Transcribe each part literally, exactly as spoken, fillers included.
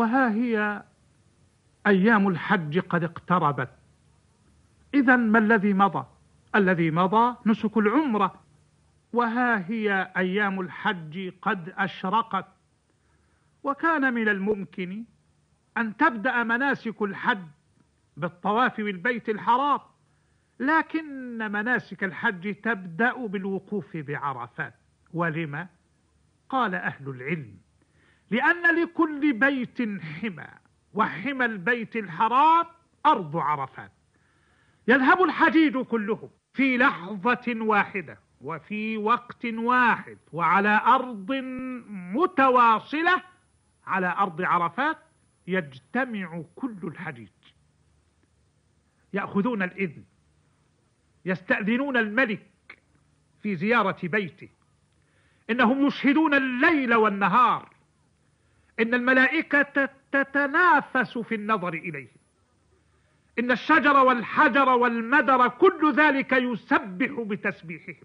وها هي أيام الحج قد اقتربت. إذن ما الذي مضى؟ الذي مضى نسك العمرة، وها هي أيام الحج قد أشرقت. وكان من الممكن أن تبدأ مناسك الحج بالطواف بالبيت الحرام، لكن مناسك الحج تبدأ بالوقوف بعرفات. ولما؟ قال أهل العلم: لأن لكل بيت حمى، وحمى البيت الحرام أرض عرفات. يذهب الحجيج كلهم في لحظة واحدة وفي وقت واحد وعلى أرض متواصلة، على أرض عرفات يجتمع كل الحجيج، يأخذون الإذن، يستأذنون الملك في زيارة بيته، إنهم يشهدون الليل والنهار، إن الملائكة تتنافس في النظر إليه، إن الشجر والحجر والمدر كل ذلك يسبح بتسبيحهم،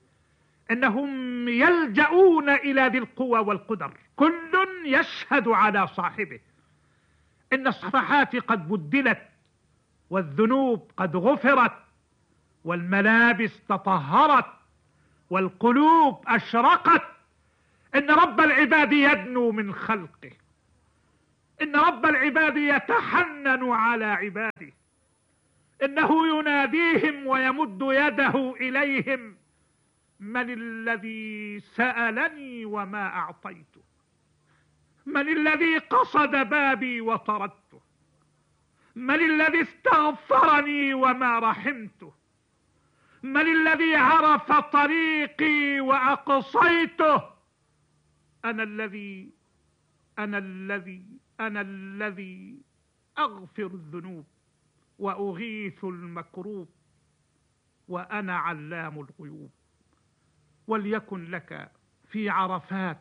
إنهم يلجؤون إلى ذي القوى والقدر، كل يشهد على صاحبه، إن الصفحات قد بدلت والذنوب قد غفرت والملابس تطهرت والقلوب أشرقت، إن رب العباد يدنو من خلقه، إن رب العباد يتحنن على عباده، إنه يناديهم ويمد يده إليهم: من الذي سألني وما أعطيته؟ من الذي قصد بابي وطردته؟ من الذي استغفرني وما رحمته؟ من الذي عرف طريقي وأقصيته؟ أنا الذي أنا الذي أنا الذي أغفر الذنوب وأغيث المكروب، وأنا علام الغيوب. وليكن لك في عرفات،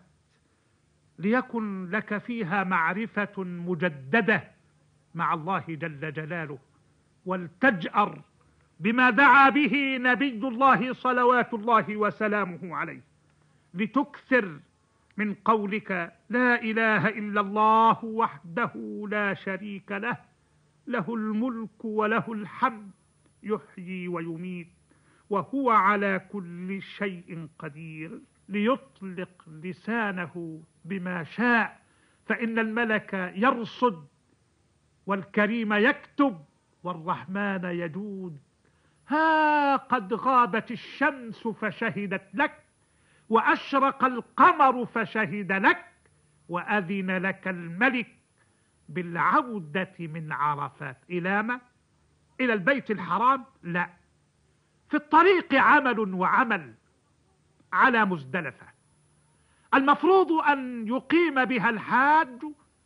ليكن لك فيها معرفة مجددة مع الله جل جلاله، ولتجأر بما دعا به نبي الله صلوات الله وسلامه عليه، لتكثر من قولك: لا إله إلا الله وحده لا شريك له، له الملك وله الحمد يحيي ويميت وهو على كل شيء قدير. ليطلق لسانه بما شاء، فإن الملك يرصد والكريم يكتب والرحمن يجود. ها قد غابت الشمس فشهدت لك، وأشرق القمر فشهد لك، وأذن لك الملك بالعودة من عرفات. إلى ما؟ إلى البيت الحرام؟ لا، في الطريق عمل وعمل على مزدلفة، المفروض أن يقيم بها الحاج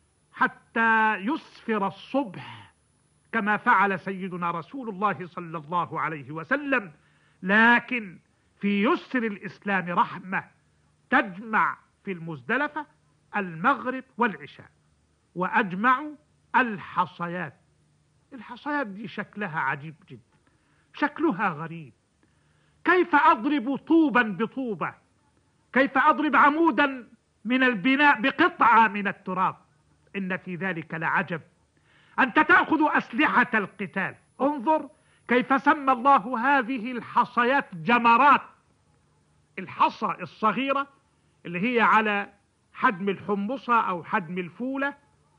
حتى يسفر الصبح كما فعل سيدنا رسول الله صلى الله عليه وسلم، لكن في يسر الإسلام رحمة، تجمع في المزدلفة المغرب والعشاء، وأجمعوا الحصيات. الحصيات دي شكلها عجيب جدا، شكلها غريب. كيف أضرب طوبا بطوبة؟ كيف أضرب عمودا من البناء بقطعة من التراب؟ إن في ذلك لعجب. أنت تأخذ أسلحة القتال. انظر كيف سمى الله هذه الحصيات جمرات. الحصى الصغيرة اللي هي على حجم الحمصة أو حجم الفولة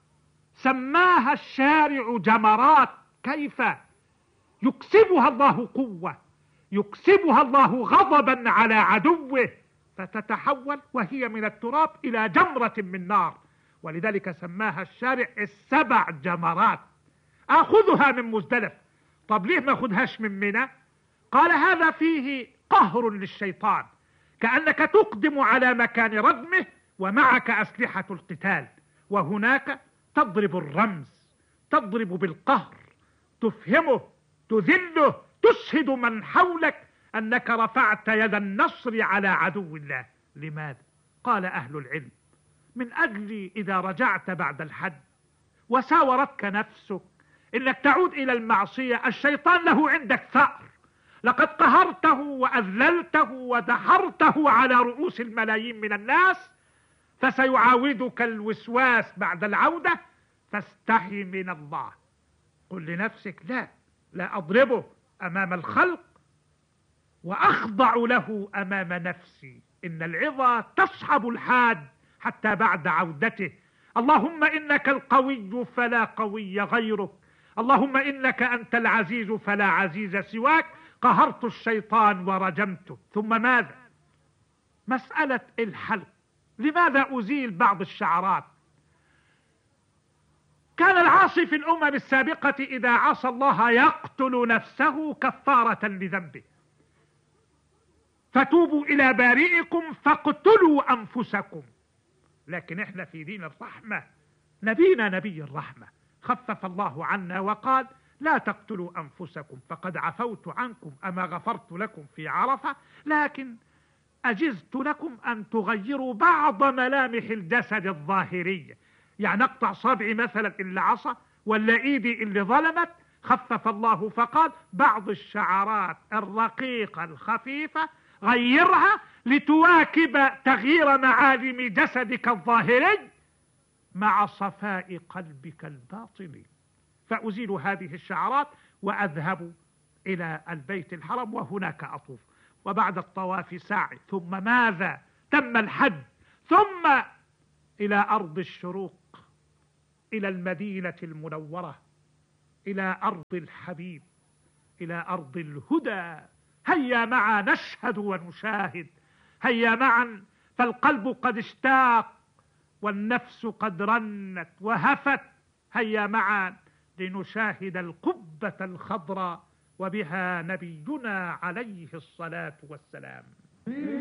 سماها الشارع جمرات. كيف يكسبها الله قوة، يكسبها الله غضبا على عدوه، فتتحول وهي من التراب إلى جمرة من نار. ولذلك سماها الشارع السبع جمرات. أخذها من مزدلف. طب ليه ما أخذهاش من منى؟ قال هذا فيه قهر للشيطان، كأنك تقدم على مكان ردمه ومعك أسلحة القتال، وهناك تضرب الرمز، تضرب بالقهر، تفهمه، تذله، تشهد من حولك أنك رفعت يد النصر على عدو الله. لماذا؟ قال أهل العلم: من أجل إذا رجعت بعد الحج وساورتك نفسك إنك تعود إلى المعصية، الشيطان له عندك ثأر، لقد قهرته وأذللته ودحرته على رؤوس الملايين من الناس، فسيعاودك الوسواس بعد العودة فاستحي من الله. قل لنفسك لا لا أضربه أمام الخلق وأخضع له أمام نفسي. إن العظة تصحب الحاد حتى بعد عودته. اللهم إنك القوي فلا قوي غيرك، اللهم إنك أنت العزيز فلا عزيز سواك، قهرت الشيطان ورجمته. ثم ماذا؟ مسألة الحلق. لماذا أزيل بعض الشعرات؟ كان العاصي في الأمم السابقة إذا عصى الله يقتل نفسه كفارة لذنبه. فتوبوا إلى بارئكم فاقتلوا أنفسكم. لكن احنا في دين الرحمة، نبينا نبي الرحمة، خفف الله عنا وقال لا تقتلوا أنفسكم فقد عفوت عنكم أما غفرت لكم في عرفة، لكن أجزت لكم أن تغيروا بعض ملامح الجسد الظاهرية. يعني اقطع صبعي مثلا اللي عصى ولا ايدي اللي ظلمت، خفف الله فقال بعض الشعرات الرقيقة الخفيفة غيرها لتواكب تغيير معالم جسدك الظاهري مع صفاء قلبك الباطني. فأزيل هذه الشعرات وأذهب إلى البيت الحرام وهناك أطوف، وبعد الطواف سعي. ثم ماذا؟ تم الحج، ثم إلى أرض الشروق، إلى المدينة المنورة، إلى أرض الحبيب، إلى أرض الهدى. هيا معا نشهد ونشاهد، هيا معا، فالقلب قد اشتاق والنفس قد رنت وهفت. هيا معا لنشاهد القبة الخضراء وبها نبينا عليه الصلاة والسلام.